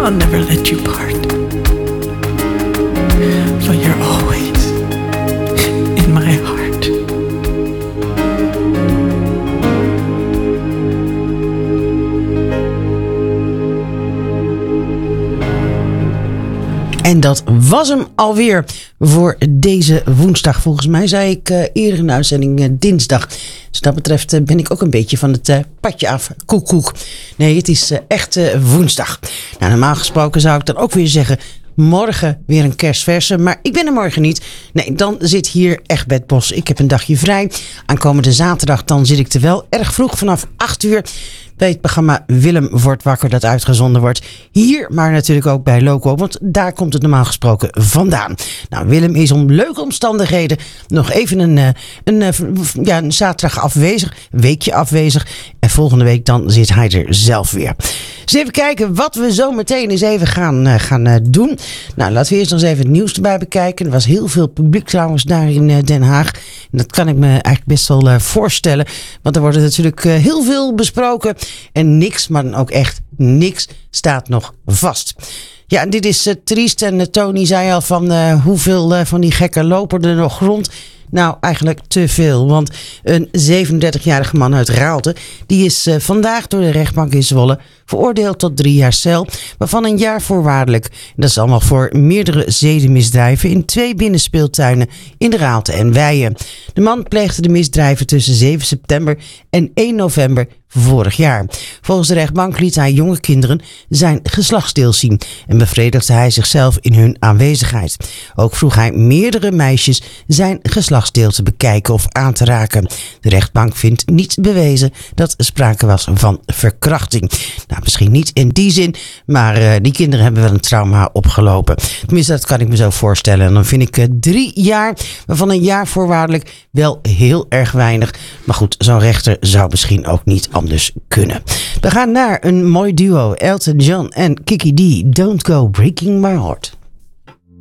I'll never let you part. For you're always in my heart. En dat was hem alweer voor deze woensdag. Volgens mij zei ik eerder in de uitzending dinsdag. Dus dat betreft ben ik ook een beetje van het padje af. Koek. Nee, het is echt woensdag. Nou, normaal gesproken zou ik dan ook weer zeggen... morgen weer een kerstverse, maar ik ben er morgen niet. Nee, dan zit hier Egbert Bos. Ik heb een dagje vrij. Aankomende zaterdag dan zit ik er wel erg vroeg vanaf 8 uur... bij het programma Willem wordt wakker dat uitgezonden wordt. Hier, maar natuurlijk ook bij Loco, want daar komt het normaal gesproken vandaan. Nou, Willem is om leuke omstandigheden nog even een zaterdag afwezig, een weekje afwezig. En volgende week dan zit hij er zelf weer. Dus even kijken wat we zo meteen eens even gaan doen. Nou, laten we eerst nog eens even het nieuws erbij bekijken. Er was heel veel publiek trouwens daar in Den Haag. En dat kan ik me eigenlijk best wel voorstellen. Want er wordt natuurlijk heel veel besproken. En niks, maar dan ook echt niks, staat nog vast. Ja, dit is triest. En Tony zei al van hoeveel van die gekken lopen er nog rond. Nou, eigenlijk te veel. Want een 37-jarige man uit Raalte... die is vandaag door de rechtbank in Zwolle... veroordeeld tot 3 jaar cel... waarvan een jaar voorwaardelijk. En dat is allemaal voor meerdere zedenmisdrijven... in 2 binnenspeeltuinen in de Raalte en Weijen. De man pleegde de misdrijven tussen 7 september en 1 november... vorig jaar. Volgens de rechtbank liet hij jonge kinderen zijn geslachtsdeel zien en bevredigde hij zichzelf in hun aanwezigheid. Ook vroeg hij meerdere meisjes zijn geslachtsdeel te bekijken of aan te raken. De rechtbank vindt niet bewezen dat er sprake was van verkrachting. Nou, misschien niet in die zin, maar die kinderen hebben wel een trauma opgelopen. Tenminste, dat kan ik me zo voorstellen. En dan vind ik 3 jaar, waarvan een jaar voorwaardelijk wel heel erg weinig. Maar goed, zo'n rechter zou misschien ook niet anders kunnen. We gaan naar een mooi duo. Elton John en Kiki D. Don't Go Breaking My Heart.